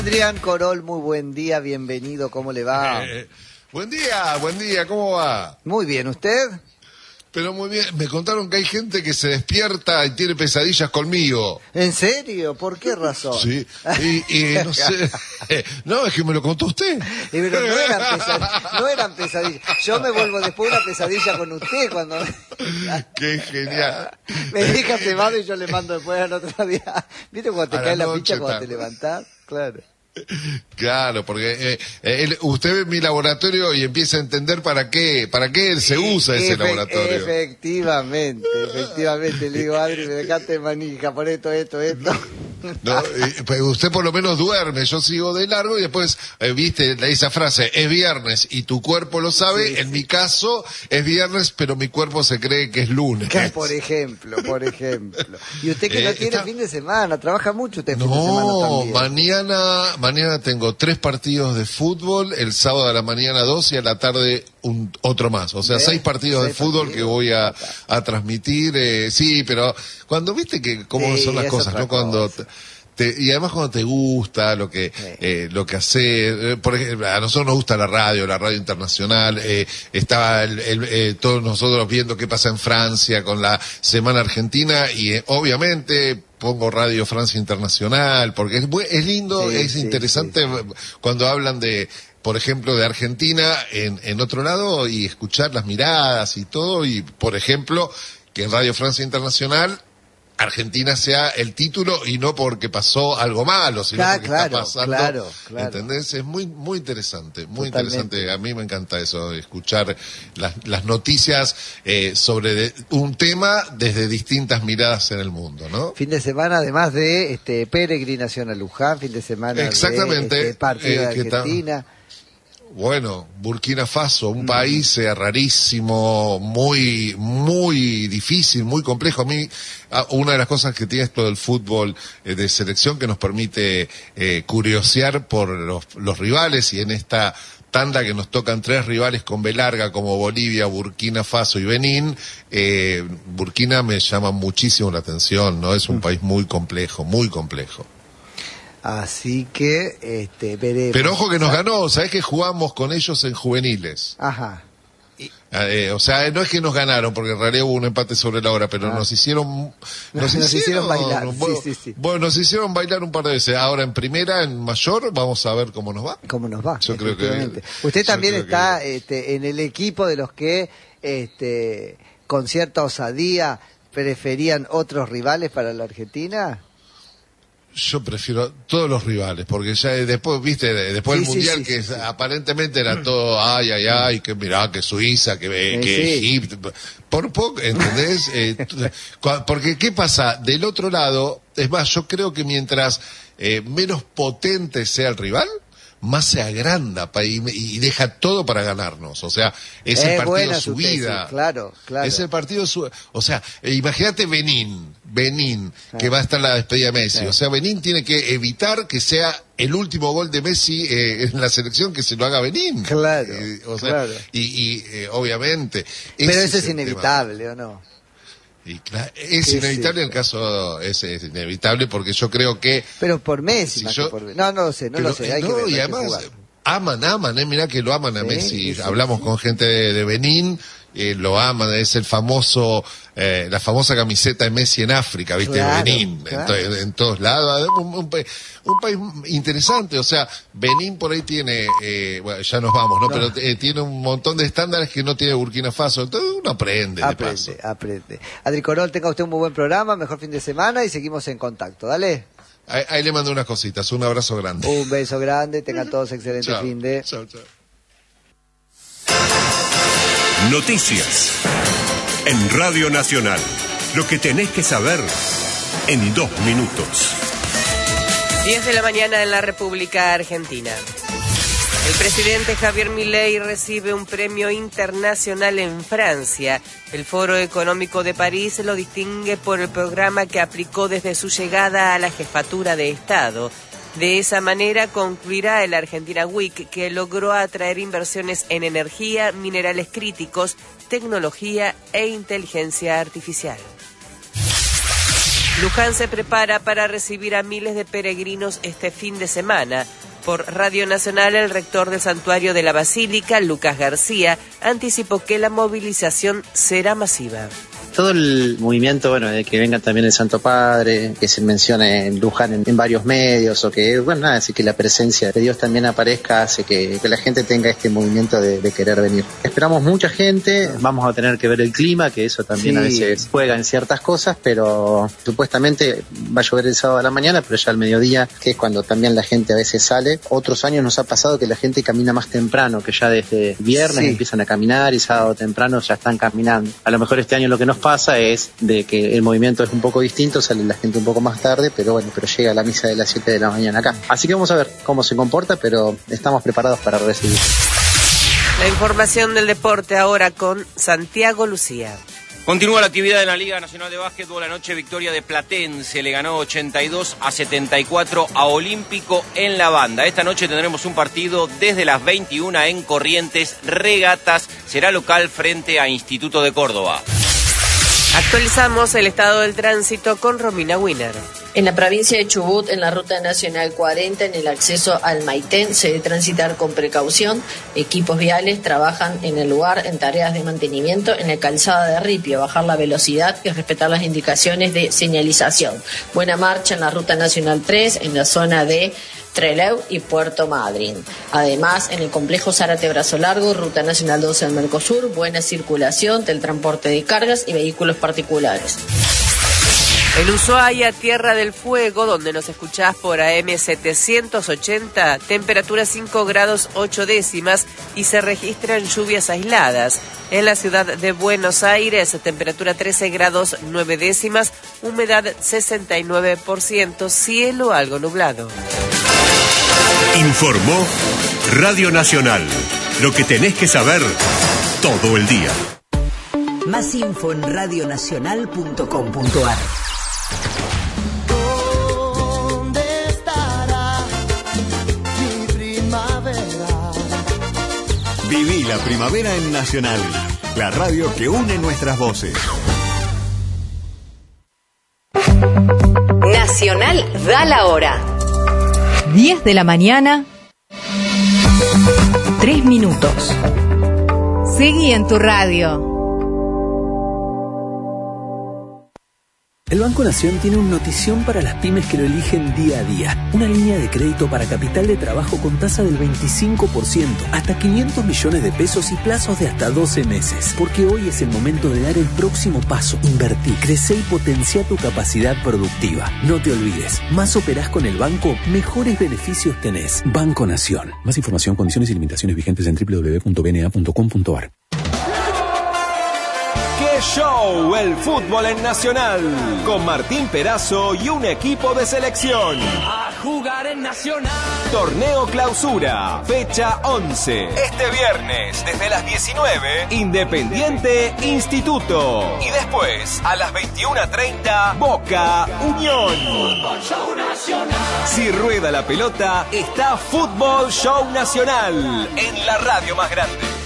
Adrián Corol, muy buen día, bienvenido, ¿cómo le va? Buen día, ¿cómo va? Muy bien, ¿usted? Pero muy bien, me contaron que hay gente que se despierta y tiene pesadillas conmigo. ¿En serio? ¿Por qué razón? Sí, y no sé, no, es que me lo contó usted. Pero no eran pesadillas, yo me vuelvo después una pesadilla con usted cuando... Qué genial. Me deja cebado y yo le mando después al otro día. ¿Viste cuando te cae la ficha cuando te levantás? Claro. Claro, porque usted ve mi laboratorio y empieza a entender para qué se usa ese laboratorio. Efectivamente, le digo, Adri, me dejaste manija por esto. No, pues usted por lo menos duerme, yo sigo de largo y después, viste esa frase, es viernes y tu cuerpo lo sabe, sí, en mi caso es viernes, pero mi cuerpo se cree que es lunes. Por ejemplo. Y usted que no tiene fin de semana, trabaja mucho usted fin de semana también. Mañana tengo 3 partidos de fútbol, el sábado a la mañana 2 y a la tarde otro más. O sea, 6 partidos de fútbol que voy a transmitir. Sí, pero cuando viste que cómo son las cosas, ¿no? Cuando y además cuando te gusta lo que hace, por ejemplo, a nosotros nos gusta la radio internacional, estaba todos nosotros viendo qué pasa en Francia con la Semana Argentina y obviamente pongo Radio Francia Internacional porque es lindo, es interesante cuando hablan de, por ejemplo, de Argentina en otro lado y escuchar las miradas y todo, y por ejemplo que en Radio Francia Internacional Argentina sea el título y no porque pasó algo malo, sino porque está pasando, claro. ¿Entendés? Es muy interesante, interesante. A mí me encanta eso, escuchar las noticias sobre un tema desde distintas miradas en el mundo, ¿no? Fin de semana, además de peregrinación a Luján, fin de semana de partido de Argentina. Bueno, Burkina Faso, un país rarísimo, muy difícil, muy complejo. A mí, una de las cosas que tiene esto del fútbol de selección que nos permite curiosear por los rivales, y en esta tanda que nos tocan 3 rivales con B larga como Bolivia, Burkina Faso y Benín, Burkina me llama muchísimo la atención, ¿no? Es un país muy complejo. Así que veremos. Pero ojo que nos ganó, ¿sabés que jugamos con ellos en juveniles? Ajá. O sea, no es que nos ganaron, porque en realidad hubo un empate sobre la hora, pero nos hicieron bailar. Sí. Bueno, nos hicieron bailar un par de veces. Ahora en primera, en mayor, vamos a ver cómo nos va. Yo creo que usted también está en el equipo de los que con cierta osadía preferían otros rivales para la Argentina. Yo prefiero todos los rivales, porque ya después, viste, después del Mundial, aparentemente era todo, ay, que mirá, que Suiza, que Egipto, por poco, ¿entendés? Porque, ¿qué pasa? Del otro lado, es más, yo creo que mientras menos potente sea el rival, más se agranda y deja todo para ganarnos. O sea, es el partido de su vida. Claro. Es el partido de su... O sea, imagínate Benín, que va a estar la despedida de Messi. O sea, Benín tiene que evitar que sea el último gol de Messi en la selección, que se lo haga Benín. Claro. Y obviamente... Pero eso es inevitable, ¿o no? Y claro, es inevitable, el caso es inevitable, porque yo creo que... Pero por Messi, no lo sé, hay que ver, y además aman, mirá que lo aman a Messi. Hablamos con gente de Benín, lo aman, es el famoso, la famosa camiseta de Messi en África, ¿viste? Claro, Benín, en todos lados. Un país interesante, o sea, Benín por ahí tiene, bueno, ya nos vamos, ¿no? Pero tiene un montón de estándares que no tiene Burkina Faso, entonces uno aprende. Adri Corol, tenga usted un muy buen programa, mejor fin de semana y seguimos en contacto, dale. Ahí le mando unas cositas, un abrazo grande. Un beso grande, tengan todos excelente fin de... Chao. Noticias en Radio Nacional. Lo que tenés que saber en 2 minutos. 10 de la mañana en la República Argentina. El presidente Javier Milei recibe un premio internacional en Francia. El Foro Económico de París lo distingue por el programa que aplicó desde su llegada a la jefatura de Estado. De esa manera concluirá el Argentina Week, que logró atraer inversiones en energía, minerales críticos, tecnología e inteligencia artificial. Luján se prepara para recibir a miles de peregrinos este fin de semana. Por Radio Nacional, el rector del Santuario de la Basílica, Lucas García, anticipó que la movilización será masiva. Todo el movimiento, de que venga también el Santo Padre, que se mencione en Luján en varios medios, o que, así que la presencia de Dios también aparezca, hace que la gente tenga este movimiento de querer venir. Esperamos mucha gente, vamos a tener que ver el clima, que eso también a veces juega en ciertas cosas, pero supuestamente va a llover el sábado a la mañana, pero ya al mediodía, que es cuando también la gente a veces sale. Otros años nos ha pasado que la gente camina más temprano, que ya desde viernes empiezan a caminar y sábado temprano ya están caminando. A lo mejor este año lo que nos pasa es de que el movimiento es un poco distinto, sale la gente un poco más tarde, pero llega a la misa de las 7 de la mañana acá. Así que vamos a ver cómo se comporta, pero estamos preparados para recibir. La información del deporte ahora con Santiago Lucía. Continúa la actividad en la Liga Nacional de Básquetbol. Anoche victoria de Platense, le ganó 82-74 a Olímpico en la Banda. Esta noche tendremos un partido desde las 21 en Corrientes. Regatas será local frente a Instituto de Córdoba. Actualizamos el estado del tránsito con Romina Wiener. En la provincia de Chubut, en la ruta nacional 40, en el acceso al Maitén, se debe transitar con precaución. Equipos viales trabajan en el lugar en tareas de mantenimiento en la calzada de Ripio, bajar la velocidad y respetar las indicaciones de señalización. Buena marcha en la ruta nacional 3, en la zona de Trelew y Puerto Madryn. Además, en el complejo Zárate Brazo Largo, ruta nacional 12 del Mercosur, buena circulación del transporte de cargas y vehículos particulares. En Ushuaia, Tierra del Fuego, donde nos escuchás por AM 780, temperatura 5 grados 8 décimas y se registran lluvias aisladas. En la ciudad de Buenos Aires, temperatura 13 grados 9 décimas, humedad 69%, cielo algo nublado. Informó Radio Nacional. Lo que tenés que saber todo el día. Más info en radionacional.com.ar. ¿Dónde estará mi primavera? Viví la primavera en Nacional, la radio que une nuestras voces. Nacional da la hora. 10 de la mañana, 3 minutos. Seguí en tu radio. El Banco Nación tiene una notición para las pymes que lo eligen día a día. Una línea de crédito para capital de trabajo con tasa del 25%, hasta 500 millones de pesos y plazos de hasta 12 meses. Porque hoy es el momento de dar el próximo paso. Invertí, crece y potencia tu capacidad productiva. No te olvides, más operás con el banco, mejores beneficios tenés. Banco Nación. Más información, condiciones y limitaciones vigentes en www.bna.com.ar. ¡Qué show! El fútbol en Nacional. Con Martín Perazo y un equipo de selección. A jugar en Nacional. Torneo Clausura, fecha 11. Este viernes, desde las 19, Independiente Instituto. Y después, a las 21:30, Boca Unión. Fútbol Show Nacional. Si rueda la pelota, está Fútbol Show Nacional en la radio más grande.